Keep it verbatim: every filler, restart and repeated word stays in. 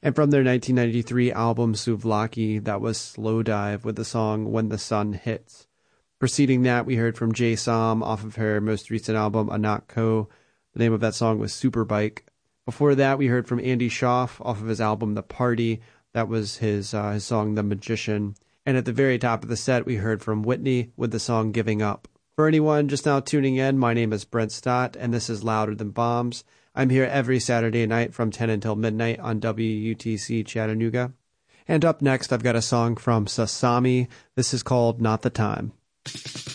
And from their nineteen ninety-three album Souvlaki, that was Slowdive with the song When the Sun Hits. Preceding that, we heard from Jay Som off of her most recent album Anak Ko. The name of that song was Superbike. Before that, we heard from Andy Schaaf off of his album The Party. That was his, uh, his song The Magician. And at the very top of the set, we heard from Whitney with the song Giving Up. For anyone just now tuning in, my name is Brent Stott, and this is Louder Than Bombs. I'm here every Saturday night from ten until midnight on W U T C Chattanooga. And up next, I've got a song from Sasami. This is called Not the Time.